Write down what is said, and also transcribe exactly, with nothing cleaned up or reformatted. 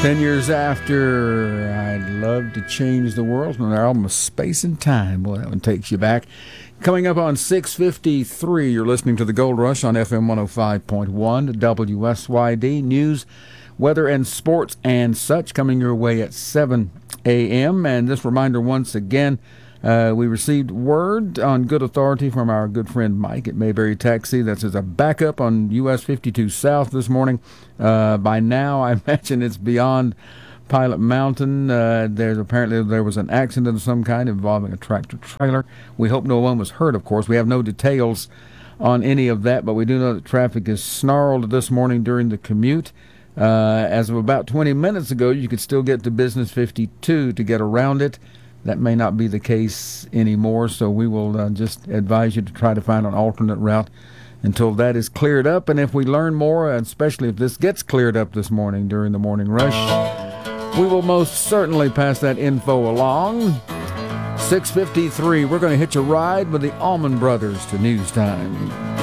Ten years after I'd Love to Change the World from their album Space and Time. Boy, that one takes you back. Coming up on six fifty-three, you're listening to The Gold Rush on F M one oh five point one, W S Y D. News, weather, and sports and such coming your way at seven a.m. And this reminder once again, uh, we received word on good authority from our good friend Mike at Mayberry Taxi. That's as a backup on U S fifty-two South this morning. Uh, by now, I imagine it's beyond Pilot Mountain. Uh, there's apparently there was an accident of some kind involving a tractor trailer. We hope no one was hurt, of course. We have no details on any of that, but we do know that traffic is snarled this morning during the commute. Uh, as of about twenty minutes ago, you could still get to Business fifty-two to get around it. That may not be the case anymore, so we will uh, just advise you to try to find an alternate route until that is cleared up. And if we learn more, and especially if this gets cleared up this morning during the morning rush, we will most certainly pass that info along. six fifty-three, we're going to hitch a ride with the Allman Brothers to News Time.